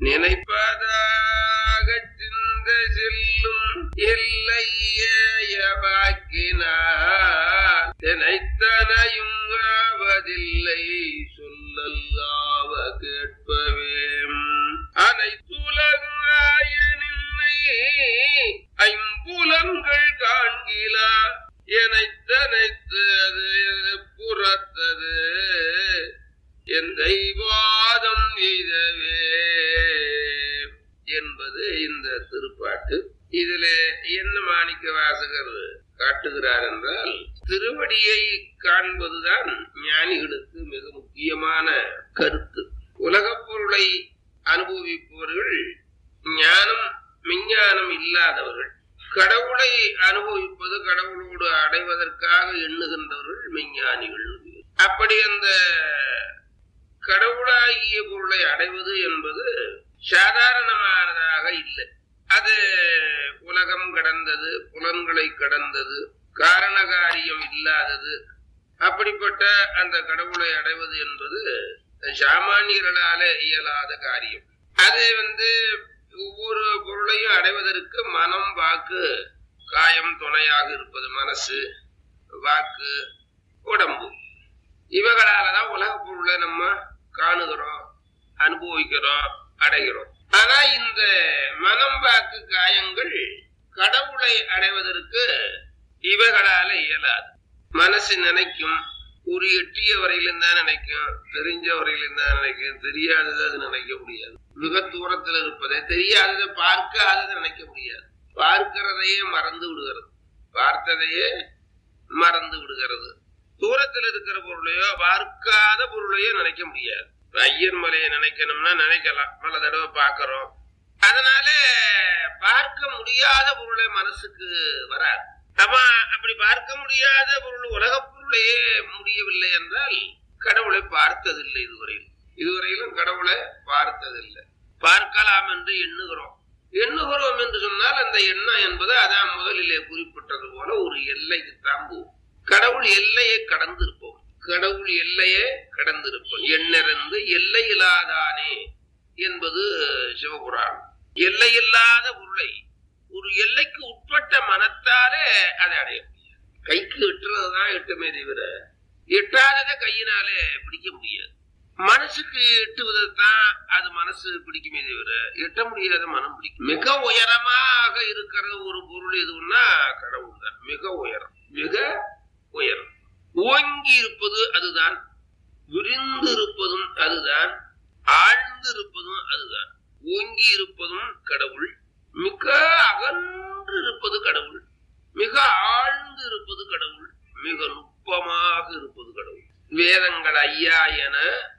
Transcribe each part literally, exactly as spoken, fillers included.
நினைப்பதாக சிந்த செல்லும் எல்லையவாக்கினார் நினைத்தனையும் ஆவதில்லை சொல்லல்லாவ கேட்பவே அனைத்துலகாய நின்னை ஐம்புலன்கள் காண்கிலா எனைத்தனைத்து அது புறத்தது என் தெய்வாதம் எய்தவே என்பது இந்த திருப்பாட்டு. இதுல என்ன மாணிக்க வாசகர் காட்டுகிறார் என்றால், திருவடியை காண்பதுதான் ஞானிகளுக்கு மிக முக்கியமான கருத்து. உலகப் பொருளை அனுபவிப்பவர்கள் ஞானம் விஞ்ஞானம் இல்லாதவர்கள். கடவுளை அனுபவிப்பது, கடவுளோடு அடைவதற்காக எண்ணுகின்றவர்கள் மெஞ்ஞானிகள். அப்படி அந்த கடவுளாகிய பொருளை அடைவது என்பது சாதாரணமானதாக இல்லை. அது உலகம் கடந்தது, புலன்களை கடந்தது, காரணகாரியம் இல்லாதது. அப்படிப்பட்ட அந்த கடவுளை அடைவது என்பது சாமானியர்களால இயலாத காரியம். அது வந்து ஒவ்வொரு பொருளையும் அடைவதற்கு மனம், வாக்கு, காயம் துணையாக இருப்பது. மனசு, வாக்கு, உடம்பு, இவைகளாலதான் உலக பொருளை நம்ம காணுகிறோம், அனுபவிக்கிறோம், அடைகிறோம். ஆனா இந்த மனம், வாக்கு, காயங்கள் கடவுளை அடைவதற்கு இவைகளால இயலாது. மனசு நினைக்கும், ஒரு எட்டிய வரையிலும் தான் நினைக்கும், தெரிஞ்ச வரையிலும் தான் நினைக்கும், தெரியாததை அது நினைக்க முடியாது. மிக தூரத்தில் இருப்பதை, தெரியாததை, பார்க்காததை நினைக்க முடியாது. பார்க்கிறதையே மறந்து விடுகிறது, பார்த்ததையே மறந்து விடுகிறது. தூரத்தில் இருக்கிற பொருளையோ பார்க்காத பொருளையோ நினைக்க முடியாது. ஐயன் மலையை நினைக்கணும்னா நினைக்கலாம், பல தடவை பார்க்கிறோம். அதனால பார்க்க முடியாத பொருளை மனசுக்கு வராது. ஆமா, அப்படி பார்க்க முடியாத பொருள் உலக பொருளையே முடியவில்லை என்றால் கடவுளை பார்த்ததில்லை. இதுவரையில் இதுவரையிலும் கடவுளை பார்த்ததில்லை. பார்க்கலாம் என்று எண்ணுகிறோம். எண்ணுகிறோம் என்று சொன்னால் அந்த எண்ணம் என்பது அதான் முதலிலே குறிப்பிட்டது போல ஒரு எல்லைக்கு தாம்பும். கடவுள் எல்லையை கடந்து இருப்போம். கடவுள் எல்லையே கடந்திருப்போம். எண்ணிறந்து எல்லையில்லாதானே என்பது சிவபுராணம். எல்லையில்லாத பொருளை ஒரு எல்லைக்கு உட்பட்ட மனத்தாலே அதை அடைய முடியாது. கைக்கு எட்டுறதுதான் எட்டுமே தவிர எட்டாததை கையினாலே பிடிக்க முடியாது. மனசுக்கு எட்டுவதைத்தான் அது மனசு பிடிக்குமே தவிர எட்ட முடியாத மனம் பிடிக்கும். மிக உயரமாக இருக்கிற ஒரு பொருள் எதுன்னா கடவுள் தான். மிக உயரம், மிக உயரம். ஓங்கி இருப்பது அதுதான், விரிந்து இருப்பதும் அதுதான், ஆழ்ந்து இருப்பதும் அதுதான். ஓங்கி இருப்பதும் கடவுள், மிக அகன்று இருப்பது கடவுள், மிக ஆழ்ந்து இருப்பது கடவுள், மிக நுட்பமாக இருப்பது கடவுள். வேதங்கள் ஐயா என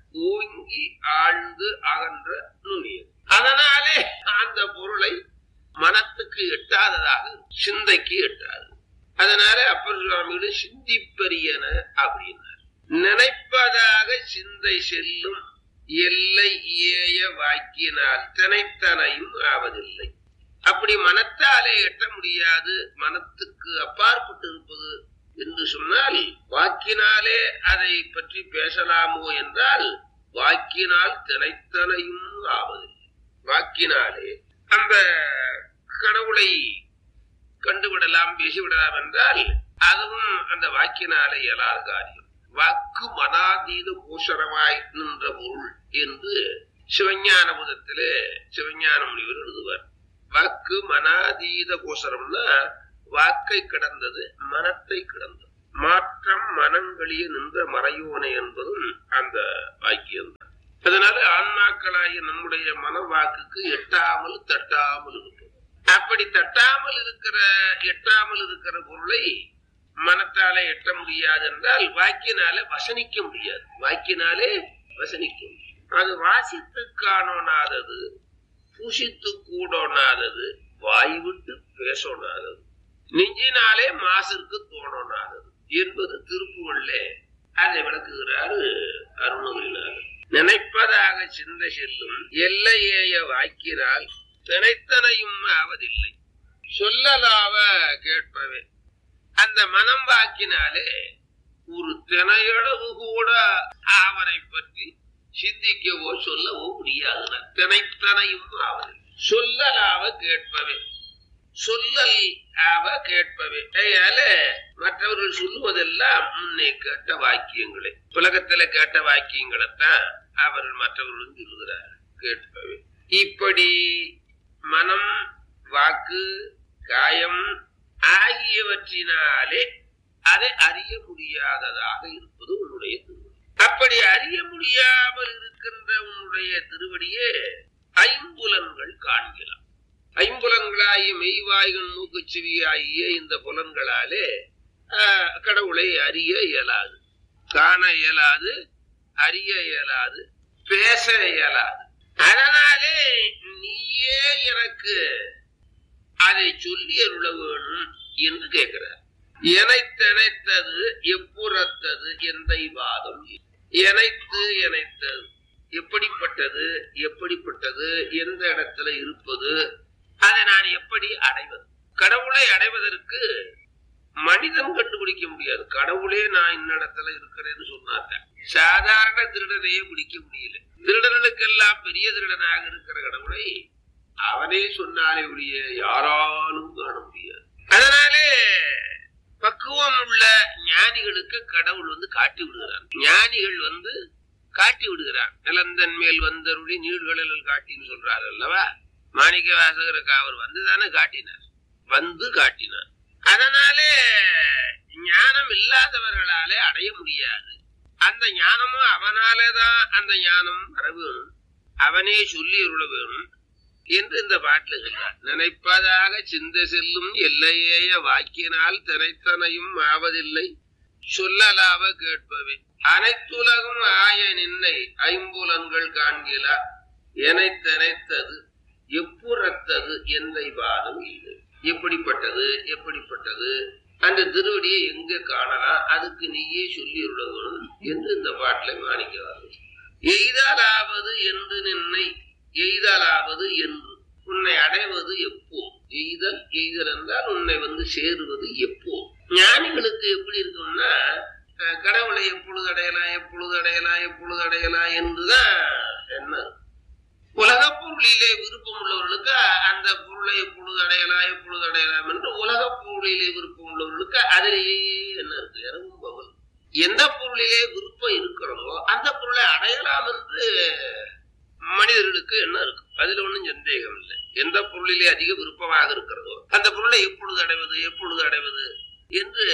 ஓங்கி ஆழ்ந்து அகன்ற நுண்ணியது. அதனாலே அந்த பொருளை மனத்துக்கு எட்டாததாக, சிந்தைக்கு எட்டாது. அதனால அப்பர் சுவாமிகள் சிந்திப்பரியன அப்படின்னார். நினைப்பதாக சிந்தை செல்லும் எல்லை ஏய வாக்கினால் தினைத்தனையும் ஆவதில்லை. அப்படி மனத்தாலே எட்ட முடியாது, மனத்துக்கு அப்பாற்பட்டு இருப்பது என்று சொன்னால் வாக்கினாலே அதை பற்றி பேசலாமோ என்றால் வாக்கினால் தினைத்தனையும் ஆவதில்லை. வாக்கினாலே அந்த கடவுளை கண்டுவிடலாம், பேசிவிடலாம் என்றால் அதுவும் அந்த வாக்கினாலே இயலாத காரியம். வாக்கு மனாதீத கோஷரமாய் நின்ற பொருள் என்று சிவஞான புதத்திலே சிவஞான முனிவர் எழுதுவார். வாக்கு மனாதீத கோஷரம்னா வாக்கை கடந்தது, மனத்தை கடந்தது. மாற்றம் மனங்களிய நின்ற மறையோனை என்பதும் அந்த வாக்கியம் தான். அதனால ஆன்மாக்களாகிய நம்முடைய மன வாக்குக்கு எட்டாமல் தட்டாமல் இருக்கும். அப்படி தட்டாமல் இருக்கிற எட்டாமல் இருக்கிற பொருளை மனத்தாலே எட்ட முடியாது என்றால் வாக்கினாலே வசனிக்க முடியாது. வாக்கினாலே வசனிக்க முடியும். அது வாசித்து காணோனாதது, புசித்து கூடோனாதது, வாய் விட்டு பேசோனாதது, நெஞ்சினாலே மாசிற்கு தோணோனாதது என்பது திருப்புகள்லே அதை விளக்குகிறாரு அருணகிரிநாதர். நினைப்பதாக சிந்தை செல்லும் எல்லையேய வாக்கினால் தினைத்தனையும் ஆவதில்லை. சொல்லலாவ கேட்பவே. அந்த மனம் வாக்கினாலே ஒரு தினையளவு கூட அவரை பற்றி சிந்திக்கவோ சொல்லவோ முடியாது. தினைத்தனையும் ஆவது சொல்லலாவ கேட்பவே, சொல்லல் ஆவ கேட்பவே. அதனால மற்றவர்கள் சொல்லுவதெல்லாம் முன்னே கேட்ட வாக்கியங்களே, உலகத்துல கேட்ட வாக்கியங்களைத்தான் அவர்கள் மற்றவர்களும் சொல்லுகிறார் கேட்பவே. இப்படி மனம், வாக்கு, காயம் ஆகியவற்றினாலே அதை அறிய முடியாததாக இருப்பது உன்னுடைய திருவடி. அப்படி அறிய முடியாமல் இருக்கின்ற உன்னுடைய திருவடியே ஐம்புலன்கள் காண்கிறான். ஐம்புலன்களாகிய மெய்வாய்கள், மூக்குச்சிவி ஆகிய இந்த புலன்களாலே கடவுளை அறிய இயலாது, காண இயலாது, அறிய இயலாது, பேச இயலாது. அதனாலே நீயே எனக்கு அதை சொல்லி அருள வேணும் என்று கேட்கிறார். எனைத்தனைத்தது எப்புறத்தது எந்த வாதம். எனைத்து எனைத்தது எப்படிப்பட்டது, எப்படிப்பட்டது, எந்த இடத்துல இருப்பது, அதை நான் எப்படி அடைவது. கடவுளை அடைவதற்கு மனிதன் கண்டுபிடிக்க முடியாது. கடவுளே நான் இன்னிடத்துல இருக்கிறேன்னு சொன்னாங்க. சாதாரண திருடனையே பிடிக்க முடியல. திருடனுக்கெல்லாம் பெரிய திருடனாக இருக்கிற கடவுளை அவனே சொன்னாலே உடைய யாராலும் காண முடியாது. அதனாலே பக்குவம் உள்ள ஞானிகளுக்கு கடவுள் வந்து காட்டி விடுகிறான். ஞானிகள் வந்து காட்டி விடுகிறான். நிலந்தன் மேல் வந்தருளி நீழ்களில் காட்டின்னு சொல்றாரு அல்லவா. மாணிக்க வாசகருக்கு அவர் வந்துதானே காட்டினார், வந்து காட்டினார். அதனாலே ஞானம் இல்லாதவர்களாலே அடைய முடியாது. அந்த ஞானமும் அவனாலேதான் அந்த ஞானம் வர வேணும், அவனே சொல்லி அருள வேணும் என்று இந்த பாட்டுல சொல்றார். நினைப்பதாக சிந்தை செல்லும் எல்லையேய வாக்கினால் தினைத்தனையும் ஆவதில்லை சொல்லலாவ கேட்பவே. அனைத்துலகும் ஆய நின்னை ஐம்புலன்கள் காண்கிலா எனைத்தனைத்தது எப்புறத்தது எந்தை பாதம் இல்லை. எப்படிப்பட்டது, எப்படிப்பட்டது அந்த திருவடியை எங்க காணலாம், அதுக்கு நீயே சொல்லி விடணும் என்று இந்த பாட்டில மாணிக்கிறார்கள். எய்தாலாவது என்று நின்னை, எய்தாலாவது என்று உன்னை அடைவது எப்போ. எய்தல் எய்தல் என்றால் உன்னை வந்து சேருவது எப்போ. ஞானிகளுக்கு எப்படி இருக்கும்னா கடவுளை எப்பொழுது அடையலாம், எப்பொழுது அடையலாம், எப்பொழுது அடையலாம் என்றுதான் என்ன. உலக பொருளிலே விருப்பம் உள்ளவர்களுக்கு அந்த பொருளை எப்பொழுது அடையலாம், எப்பொழுது அடையலாம் என்று உலக பொருளிலே விருப்பம் உள்ளவர்களுக்கு அதிலேயே என்ன இருக்கு, இரவும் பகல். எந்த பொருளிலே விருப்பம் இருக்கிறதோ அந்த பொருளை அடையலாம் என்று மனிதர்களுக்கு என்ன இருக்கும், அதுல ஒன்றும் சந்தேகம் இல்லை. எந்த பொருளிலே அதிக விருப்பமாக இருக்கிறதோ அந்த பொருளை எப்பொழுது அடைவது, எப்பொழுது அடைவது என்று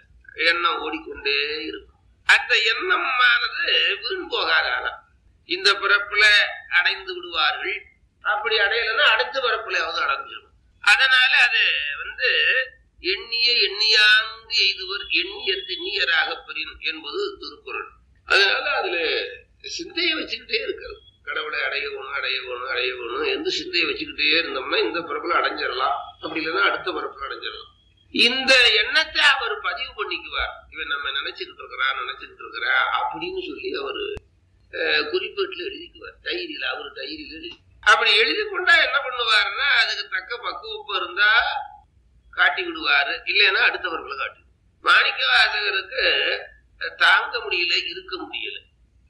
எண்ணம் ஓடிக்கொண்டே இருக்கும். அந்த எண்ணமானது வீண் போகாத. இந்த பிறப்புல அடைந்து விடுவார்கள். அப்படி அடையலன்னா அடுத்த பிறப்புலையாவது அடைஞ்சிடும். அதனால அது வந்து எண்ணிய எண்ணியாங்கு எய்துவர் எண்ணிய திண்ணியராக பெறின் என்பது திருக்குறள். அதனால அதுல சிந்தையை வச்சுக்கிட்டே இருக்கிறது. கடவுளை அடையணும், அடையணும், அடையணும் என்று சிந்தையை வச்சுக்கிட்டே இருந்தோம்னா இந்த பிறப்புல அடைஞ்சிடலாம், அப்படி இல்லைன்னா அடுத்த பிறப்புல அடைஞ்சிடலாம். இந்த எண்ணத்தை அவர் பதிவு பண்ணிக்குவார். இவன் நம்ம நினைச்சுக்கிட்டு இருக்கிறான், நினைச்சுக்கிட்டு இருக்கிறா அப்படின்னு சொல்லி அவரு குறிப்பேட்டுல எழுதிக்குவார். டைரியில அவரு டைரியில எழுதி அப்படி எழுதி கொண்டா என்ன பண்ணுவாருன்னா அதுக்கு தக்க பக்குவப்பு இருந்தா காட்டி விடுவாரு, இல்லைன்னா அடுத்தவர்களை காட்டி. மாணிக்க வாசகருக்கு தாங்க முடியல, இருக்க முடியல.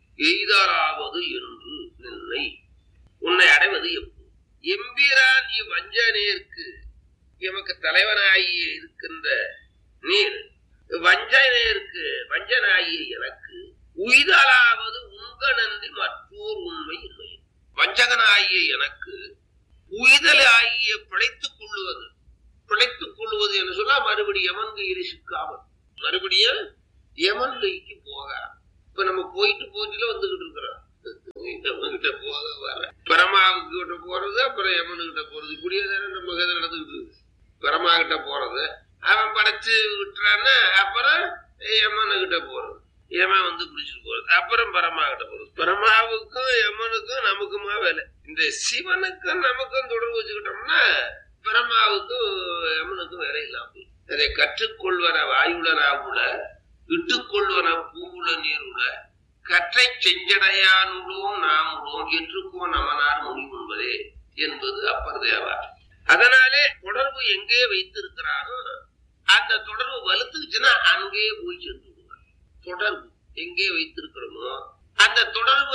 எய்தாராவது என்று நின்னை உன்னை அடைவது எப்போ. எம்பிரான் இவ்வஞ்சனேற்கு எமக்கு தலைவனாகிய இருக்கின்ற நீர் வஞ்சனேற்கு வஞ்சனாகிய எனக்கு உய்தலாவது உங்க நன்றி மற்றோர் உண்மை இல்லை. வஞ்சகனாகிய எனக்கு உய்தல் ஆகிய பிழைத்துக் கொள்ளுவது, பிழைத்துக் கொள்வது என்று சொன்னா மறுபடியும் யமன் கையில சிக்காமல் மறுபடியும் யமன் கைக்கு போக. இப்ப நம்ம போயிட்டு போயிட்டுல வந்துகிட்டு இருக்கிறோம். யமன்கிட்ட போக வர பரமாவுக்கு கிட்ட போறது, அப்புறம் யமனுகிட்ட போறது, இப்படியே தானே நம்ம கதை நடந்துகிட்டு இருக்கு. பரமா கிட்ட போறது, அவன் படைச்சு விட்டுறான்னா அப்புறம் யமனுகிட்ட போறது, யமன் வந்து பிடிச்சிட்டு போறது, அப்புறம் பரமா கிட்ட போறது. பரமாவுக்கும் யமனுக்கும் நமக்குமா வேலை. இந்த சிவனுக்கும் நமக்கும் தொடர்பு வச்சுக்கிட்டோம்னா பரமாவுக்கும் யமனுக்கும் வேலை இல்லாம. அதை கற்றுக்கொள்வன வாயுளனாவுல இட்டுக்கொள்வன பூவுல நீருல கற்றை செஞ்சடையானுள்ளோம் நாம் உள்ளோம் என்றுக்கோ நமனார் முடிவுன்பதே என்பது அப்பர் தேவார். அதனாலே தொடர்பு எங்கே வைத்திருக்கிறாரோ அந்த தொடர்பு வலுத்துக்குச்சுன்னா அங்கே போய் சென்று விடுவார். தொடர்பு எங்கே வைத்திருக்கிறோமோ அந்த தொடர்பு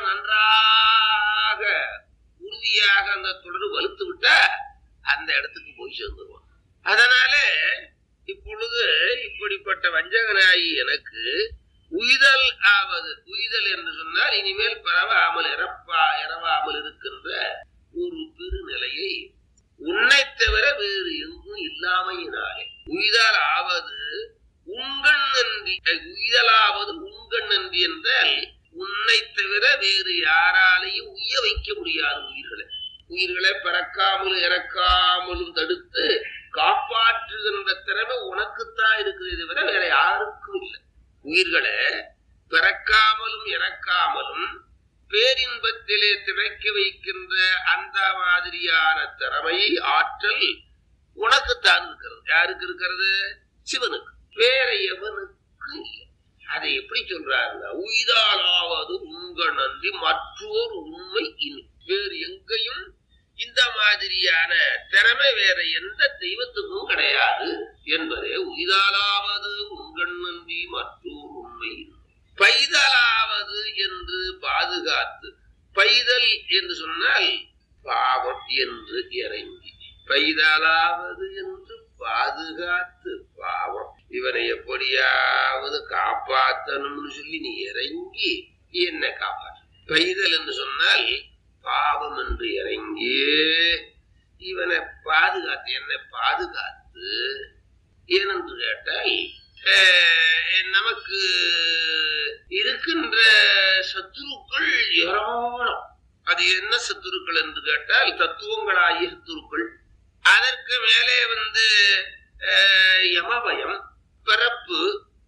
நன்றாக உறுதியாக அந்த தொடர்பு வலுத்து விட்டா அந்த இடத்துக்கு போய் சேர்ந்துருவான். அதனால இப்பொழுது இப்படிப்பட்ட வஞ்சகனாயி எனக்கு உய்தல் ஆவது, உய்தல் என்று சொன்னால் இனிமேல் பரவாமல் இறப்பா இறவாமல் இருக்கின்ற ஒரு பெருநிலையை உன்னை தவிர வேறு எங்கும் இல்லாமையினாலே உய்தல் ஆவது உண்கண் நன்றி. உய்தலாவது உண்கண் நன்றி என்றால் உன்னை தவிர வேறு யாராலையும் உய்ய வைக்க முடியாது. உயிர்களை உயிர்களை பறக்காமலும் இறக்காமலும் தடுத்து காப்பாற்றுகின்ற திறமை உனக்குத்தான் இருக்குது, தவிர வேற யாருக்கும் இல்லை. உயிர்களை பிறக்காமலும் இறக்காமலும் பேரின்பத்திலே திளைக்க வைக்கின்ற அந்த மாதிரியான திறமை ஆற்றல் உனக்குத்தான் இருக்கிறது. யாருக்கு இருக்கிறது? சிவனுக்கு, வேற எவனுக்கு இல்லை. அதை எப்படி சொல்றாருன்னா, உய்தாலாவது உங்க நன்றி மற்றோர் உண்மை இனி. வேறு எங்கேயும் இந்த மாதிரியான திறமை வேற எந்த தெய்வத்துக்கும் கிடையாது என்பதே உய்தாலாவது உங்கள் நன்றி மற்றோர் உண்மை. பைதலாவது என்று பாதுகாத்து, பைதல் என்று சொன்னால் பாவம் என்று இறங்கி, பைதலாவது என்று பாதுகாத்து பாவம், இவனை எப்படியாவது காப்பாற்றணும்னு சொல்லி நீ இறங்கி என்னை காப்பாற்று. பைதல் என்று சொன்னால் பாவம் என்று இறங்கி இவனை பாதுகாத்து, என்னை பாதுகாத்து. ஏனென்று கேட்டால் நமக்கு இருக்கின்ற சத்துருக்கள் ஏராளம். அது என்ன சத்துருக்கள் என்று கேட்டால் தத்துவங்களாகிய சத்துருக்கள். அதற்கு மேலே வந்து யமபயம், பிறப்பு,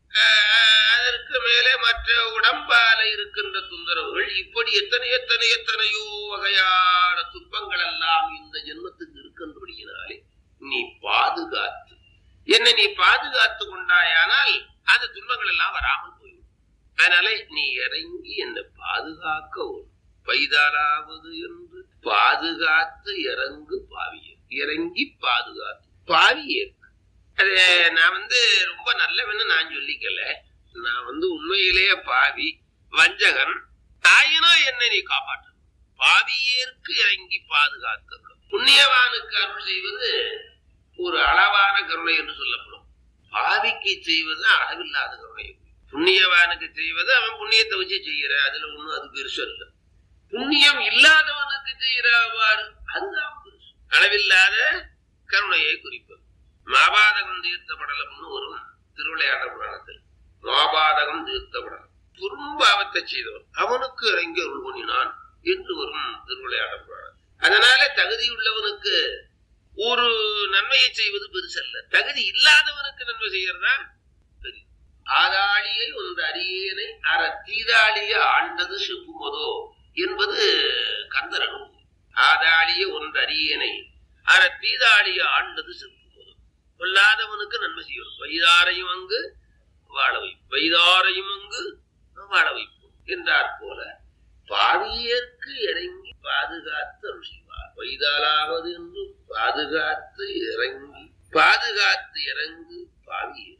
அதற்கு மேலே மற்ற உடம்பால இருக்கின்ற தொந்தரவுகள், இப்படி எத்தனை எத்தனை எத்தனையோ வகையான துன்பங்கள் எல்லாம் இந்த ஜென்மத்துக்கு இருக்கின்றபடியினாலே நீ பாதுகாத்து என்னை நீ பாதுகாத்து கொண்டாயானால் அந்த துன்பங்கள் எல்லாம் வராமல் போய்விடும். அதனால நீ இறங்கி என்னை பாதுகாக்க ஓடும். பைதாலாவது என்று பாதுகாத்து இறங்கு பாவிய, இறங்கி பாதுகாத்து பாவியே. அது நான் வந்து ரொம்ப நல்லவன்னு நான் சொல்லிக்கல, நான் வந்து உண்மையிலேயே பாவி வஞ்சகன். ஆயினும் என்னை நீ காப்பாற்று. பாவியேற்கு இறங்கி பாதுகாக்க. புண்ணியவானுக்கு அருள் செய்வது ஒரு அளவான கருணை என்று சொல்லப்படும். பாவிக்கு செய்வது அளவில்லாத கருணை. புண்ணியவானுக்கு செய்வது அவன் புண்ணியத்தை வச்சு செய்யற, அதுல ஒண்ணும் அது பெருசு இல்ல. புண்ணியம் இல்லாதவனுக்கு செய்யறவாறு அதுதான் பெருசு. அளவில்லாத கருணையை குறிப்பது. மாபாதகம் தீர்த்த படலம்னு வரும் திருவிளையாடல் புராணத்தில். மாபாதகம் தீர்த்த படலம், துரும்பாவத்தை செய்தவன் அவனுக்கு இறங்கி அருள் பண்ணினான் என்று வரும் திருவிளையாடல் புராணம். அதனால தகுதியுள்ளவனுக்கு ஒரு நன்மையை செய்வது பெருசல்ல, தகுதி இல்லாதவனுக்கு நன்மை செய்யறதா பெரிய. ஆதாளியை ஒன்று அரியேனை அற தீதாளிய ஆண்டது செப்புமதோ என்பது கந்தர் அனுபவம். ஆதாளிய ஒன்று அரியேனை அற தீதாளிய ஆண்டது செப்புமதோ. கொல்லாதவனுக்கு நன்மை செய்யணும். வைதாரையும் அங்கு வாழ வைப்போம், வைதாரையும் அங்கு வாழ வைப்போம் என்றார் போல பாவியற்கு இறங்கி பாதுகாத்து அருள் செய்வார். வைதாலாவது என்று பாதுகாத்து இறங்கி பாதுகாத்து இறங்கு பாவியற்கு.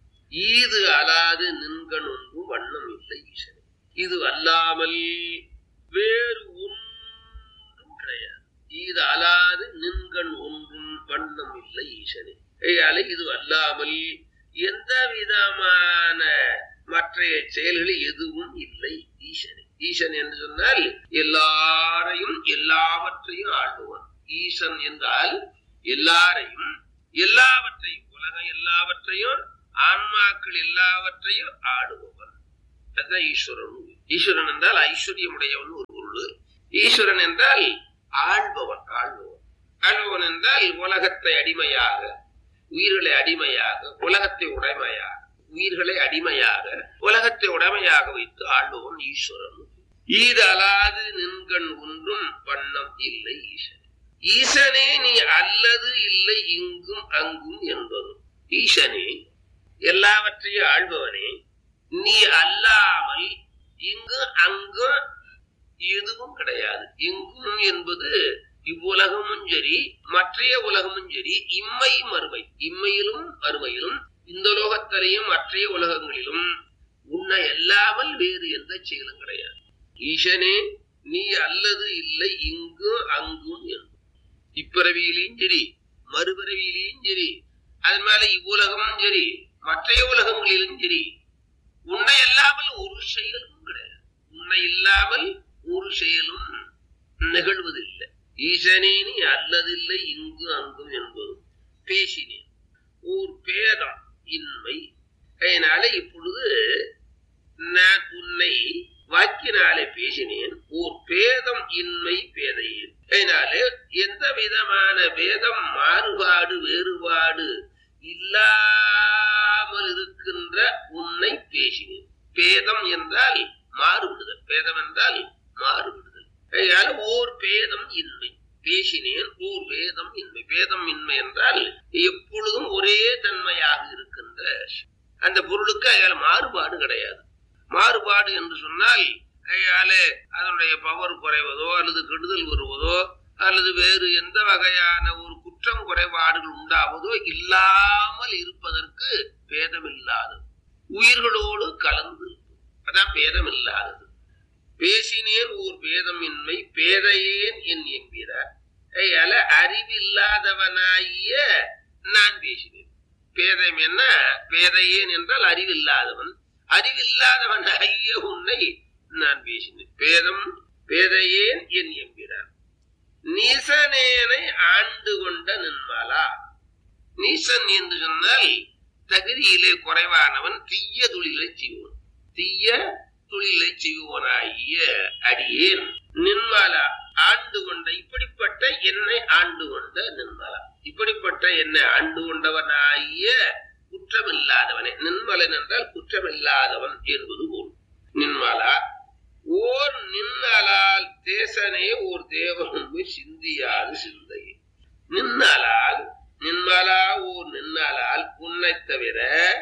ஈது அலாது நின்கண் ஒன்றும் வண்ணம் இல்லை ஈசனே. இது அல்லாமல் வேறு ஒன்றும் கிடையாது. இது அலாது நின்கண் ஒன்றும் வண்ணம் இல்லை ஈசனே. இது அல்லாமல் எந்த விதமான மற்ற செயல்கள் எதுவும் இல்லை ஈசனே. ஈசன் என்று சொன்னால் எல்லாரையும் எல்லாவற்றையும் ஆளுவான். ஈசன் என்றால் எல்லாரையும் எல்லாவற்றையும், உலகம் எல்லாவற்றையும், ஆன்மாக்கள் எல்லாவற்றையும் ஆளுபவன். அதுதான் ஈஸ்வரன். ஈஸ்வரன் என்றால் ஐஸ்வர்யமுடையவன் ஒரு பொருள். ஈஸ்வரன் என்றால் ஆள்பவன். ஆள்பவன் ஆள்பவன் என்றால் உலகத்தை அடிமையாக, உயிர்களை அடிமையாக, உலகத்தை உடைமையாக, உயிர்களை அடிமையாக, உலகத்தை உடைமையாக வைத்து ஆள்பவன் ஈஸ்வரன். ஈது அலாது நின்கண் ஒன்றும் வண்ணம் இல்லை ஈசன். ஈசனே நீ அல்லது இல்லை இங்கும் அங்கும் என்பதும். ஈசனே எல்லாவற்றையும் ஆள்பவனே, நீ அல்லாமல் இங்கு அங்கும் எதுவும் கிடையாது. இங்கும் என்பது இவ்வுலகமும் சரி மற்றைய உலகமும் சரி, இம்மை மறுமை, இம்மையிலும் மறுமையிலும் இந்த லோகத்திலையும் மற்றைய உலகங்களிலும் உன்னை அல்லாமல் வேறு எந்த செயலும் கிடையாது. ஈசனே நீ அல்லது இல்லை இங்கும் அங்கும் என்று இப்பிறவியிலையும் சரி மறுபிறவியிலையும் சரி அதன் மேல இவ்வுலகமும் சரி மற்றைய உலகங்களிலும் சரி உன்னை இல்லாமல் ஒரு செயலும் கிடையாது. உன்னை இல்லாமல் ஒரு செயலும் நிகழ்வதில்லை. ஈசனே நீ அல்லதில்லை இங்கு அங்கும் என்பதும் பேசினேன் ஓர் பேதம் இன்மை. அதனால இப்பொழுது நான் உன்னை வாக்கினாலே பேசினேன் ஓர் பேதம் இன்மை பேதையேன். அதனால எந்த விதமான பேதம் மாறுபாடு வேறுபாடு இல்லாமல் இருக்கின்ற உன்னை பேசினேன். பேதம் என்றால் மாறுபடுதல், பேதம் என்றால் மாறுபடுதல். அதனால ஓர் பேதம் இன்மை பேசினேன் ஓர் வேதம் இன்மை. பேதம் இன்மை என்றால் எப்பொழுதும் ஒரே தன்மையாக இருக்கின்ற அந்த பொருளுக்கு அயால மாறுபாடு கிடையாது. மாறுபாடு என்று சொன்னால் அயால அதனுடைய பவர் குறைவதோ அல்லது கெடுதல் வருவதோ அல்லது வேறு எந்த வகையான ஒரு குற்றம் குறைபாடுகள் உண்டாவதோ இல்லாமல் இருப்பதற்கு பேதம் இல்லாதது, உயிர்களோடு கலந்து அதான் பேதம் இல்லாதது. பேசினேன் ஓர் பேதம் இன்மை பேதையேன் என் என்கிறார். அயால அறிவில்லாதவனாகிய நான் பேசினேன். பேதம் என்ன? பேதையேன் என்றால் அறிவில்லாதவன். அறிவில்லாதவனாகிய உன்னை நான் பேசினேன். பேதம் பேதையேன் என் என்கிறார். நீசனேனை ஆண்டு கொண்ட நின்மாலா. நீசன் என்று சொன்னால் தகுதியிலே குறைவானவன், தீய தொழிலை செய்வோன். தீய தொழிலை செய்வோனாகிய அடியேன் நின்மாலா ஆண்டு கொண்ட இப்படிப்பட்ட என்னை ஆண்டு கொண்ட நின்மாலா. இப்படிப்பட்ட என்னை ஆண்டு கொண்டவனாகிய குற்றமில்லாதவனே. நின்மலன் என்றால் குற்றமில்லாதவன் என்பது போல். நின்மாலா ஓர் நின்னலால் தேசனே ஓர் தேவனுமே சிந்தியாது சிந்தையே. நின்னலால் நின்மலா ஓர் நின்னலால் உன்னை தவிர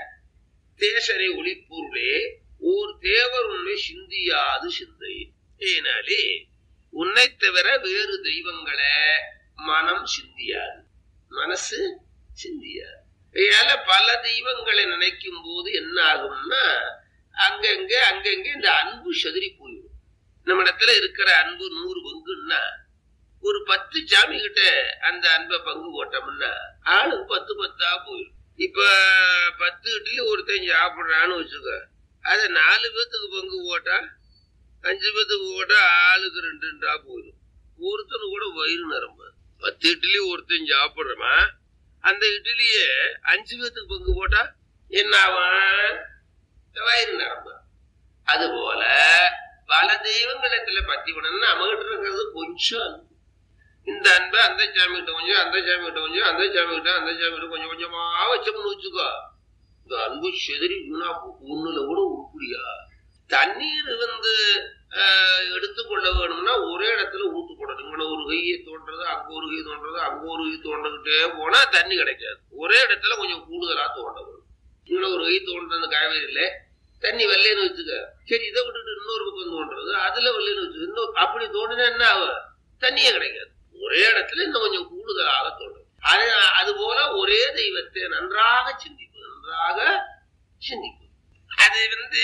தேசனை ஒளிப்பொருளே ஓர் தேவர் உண்மை சிந்தியாது சிந்தையே. ஏனாலே உன்னை தவிர வேறு தெய்வங்களை மனம் சிந்தியாது, மனசு சிந்தியாது. ஏல பல தெய்வங்களை நினைக்கும் போது என்ன ஆகும்னா அங்கங்க அங்கங்க இந்த அன்பு செதறி போயிடும். நம்ம இடத்துல இருக்கிற அன்பு நூறு பங்குன்னா ஒரு பத்து சாமி கிட்ட அந்த அன்பை பங்கு போட்டோம்னா ஆளுக்கு பத்து பத்தா போயிடும். இப்ப பத்து இட்லி ஒருத்தன் சாப்பிடுறான்னு வச்சுக்க, அத நாலு பேத்துக்கு பங்கு போட்டா அஞ்சு பேத்துக்கு போட்டா ஆளுக்கு ரெண்டு ரெண்டா போயிடும். ஒருத்தனு கூட வயிறு நிரம்ப. பத்து இட்லி ஒருத்தன் சாப்பிடுறமா அந்த இட்லிய அஞ்சு பேத்துக்கு பங்கு போட்டா என்ன ஆவான்? வயிறு நிரம்ப. அது போல பல தெய்வங்களத்துல பத்தி விடணும்னா நம்மகிட்ட இருக்கிறது கொஞ்சம் அன்பு. இந்த அன்பை அந்த சாமி கிட்ட கொஞ்சம், அந்த சாமி கிட்ட கொஞ்சம், அந்த சாமி கிட்ட அந்த சாமி கிட்ட கொஞ்சம் கொஞ்சமா வச்சோம்னு வச்சுக்கோ, இந்த அன்பு செதறி ஒண்ணுல கூட உருப்படியா. தண்ணீர் வந்து எடுத்துக்கொள்ள வேணும்னா ஒரே இடத்துல ஊத்து போடணும். இங்க ஒரு கையை தோன்றது, அங்க ஒரு கை தோன்றது, அங்க ஒரு கை தோன்றகிட்டே போனா தண்ணி கிடைக்காது. ஒரே இடத்துல கொஞ்சம் கூடுதலா தோண்ட வேணும். இங்க ஒரு கை தோன்றது காவேரியில தண்ணி வெள்ளைன்னு வச்சுக்க, சரி இதை விட்டுட்டு இன்னொரு பக்கம் தோன்றது, அதுல வெள்ளைன்னு வச்சுக்க, இன்னொரு அப்படி தோண்டினா என்ன ஆகும்? தண்ணியே கிடைக்காது. ஒரே இடத்துல இன்னும் கொஞ்சம் கூடுதலாக தோன்றும். அது அது போல ஒரே தெய்வத்தை நன்றாக சிந்திப்பது, நன்றாக சிந்திப்பது. அது வந்து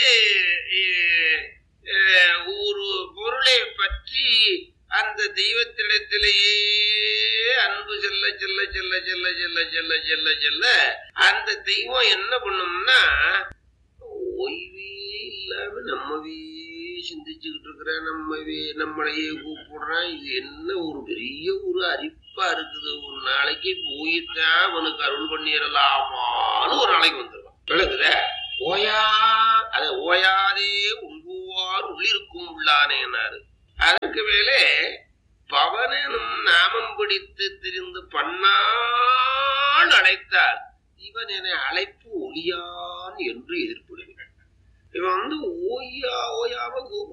ஒரு பொருளை பற்றி அந்த தெய்வத்திடத்திலேயே அன்பு செல்ல செல்ல செல்ல செல்ல செல்ல செல்ல செல்ல செல்ல அந்த தெய்வம் என்ன பண்ணும்னா ஓய்வே இல்லாம நம்மவே சிந்திச்சுக்கிட்டு இருக்கிற, நம்மவே நம்மளையே கூப்பிடுறான். இது என்ன ஒரு பெரிய ஒரு அரிப்பா இருக்குது. ஒரு நாளைக்கு போயிட்டான் அவனுக்கு அருள் பண்ணிடலாமான்னு ஒரு நாளைக்கு வந்துடுவான். விளக்குற ஓயா அத ஓயாதே உள்குவார் உள்ளிருக்கும் உள்ளானேனாரு. அதற்கு மேலே பவனும் நாமம் பிடித்து திரிந்து பன்னாள் அழைத்தால் இவன் என அழைப்பு ஒளியான் என்று எதிர்ப்படுகிறான். இவன் வந்து ஓயா ஓயாம